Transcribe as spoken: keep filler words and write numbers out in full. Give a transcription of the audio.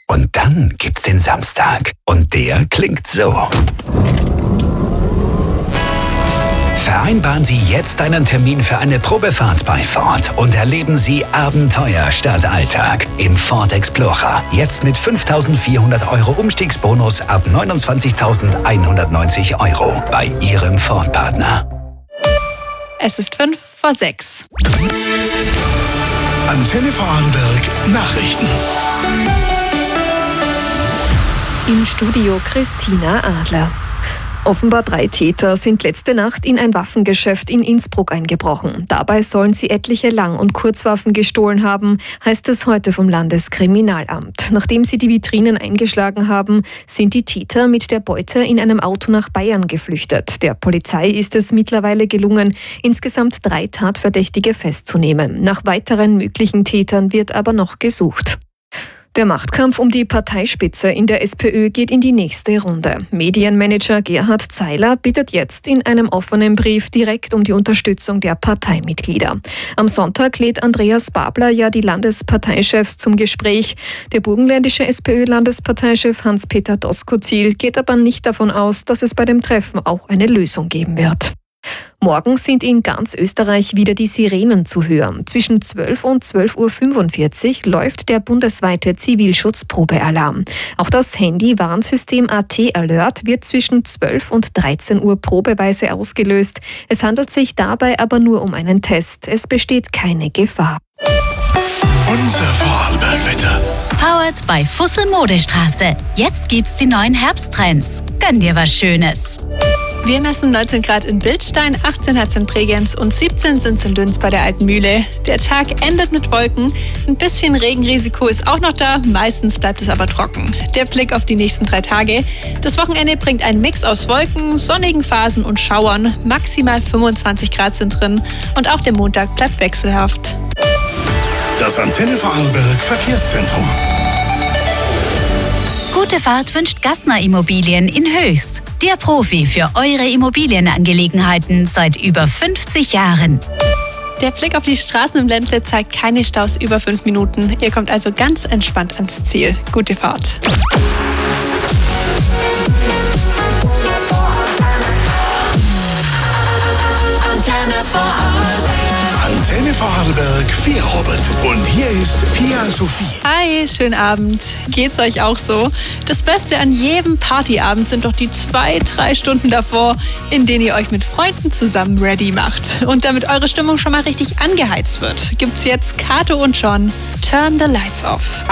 Und dann gibt's den Samstag. Und der klingt so. Vereinbaren Sie jetzt einen Termin für eine Probefahrt bei Ford und erleben Sie Abenteuer statt Alltag im Ford Explorer. Jetzt mit fünftausendvierhundert Euro Umstiegsbonus ab neunundzwanzigtausendeinhundertneunzig Euro bei Ihrem Ford-Partner. Es ist fünf vor sechs. Antenne Vorarlberg Nachrichten. Im Studio Christina Adler. Offenbar drei Täter sind letzte Nacht in ein Waffengeschäft in Innsbruck eingebrochen. Dabei sollen sie etliche Lang- und Kurzwaffen gestohlen haben, heißt es heute vom Landeskriminalamt. Nachdem sie die Vitrinen eingeschlagen haben, sind die Täter mit der Beute in einem Auto nach Bayern geflüchtet. Der Polizei ist es mittlerweile gelungen, insgesamt drei Tatverdächtige festzunehmen. Nach weiteren möglichen Tätern wird aber noch gesucht. Der Machtkampf um die Parteispitze in der SPÖ geht in die nächste Runde. Medienmanager Gerhard Zeiler bittet jetzt in einem offenen Brief direkt um die Unterstützung der Parteimitglieder. Am Sonntag lädt Andreas Babler ja die Landesparteichefs zum Gespräch. Der burgenländische SPÖ-Landesparteichef Hans-Peter Doskozil geht aber nicht davon aus, dass es bei dem Treffen auch eine Lösung geben wird. Morgen sind in ganz Österreich wieder die Sirenen zu hören. Zwischen zwölf und zwölf Uhr fünfundvierzig läuft der bundesweite Zivilschutzprobealarm. Auch das Handy-Warnsystem A T Alert wird zwischen zwölf und dreizehn Uhr probeweise ausgelöst. Es handelt sich dabei aber nur um einen Test. Es besteht keine Gefahr. Unser Vorarlberg-Wetter. Powered by Fussel Modestraße. Jetzt gibt's die neuen Herbsttrends. Gönn dir was Schönes. Wir messen neunzehn Grad in Bildstein, achtzehn hat's in Bregenz und siebzehn sind's in Dünz bei der Alten Mühle. Der Tag endet mit Wolken. Ein bisschen Regenrisiko ist auch noch da, meistens bleibt es aber trocken. Der Blick auf die nächsten drei Tage. Das Wochenende bringt einen Mix aus Wolken, sonnigen Phasen und Schauern. Maximal fünfundzwanzig Grad sind drin und auch der Montag bleibt wechselhaft. Das Antenne Vorarlberg Verkehrszentrum. Gute Fahrt wünscht Gassner Immobilien in Höchst. Der Profi für eure Immobilienangelegenheiten seit über fünfzig Jahren. Der Blick auf die Straßen im Ländle zeigt keine Staus über fünf Minuten. Ihr kommt also ganz entspannt ans Ziel. Gute Fahrt. Antenne Vorarlberg. Antenne Vorarlberg Vierrobert. Und hier ist Pia Sophie. Hi, schönen Abend. Geht's euch auch so? Das Beste an jedem Partyabend sind doch die zwei, drei Stunden davor, in denen ihr euch mit Freunden zusammen ready macht. Und damit eure Stimmung schon mal richtig angeheizt wird, gibt's jetzt Kato und John Turn the Lights Off.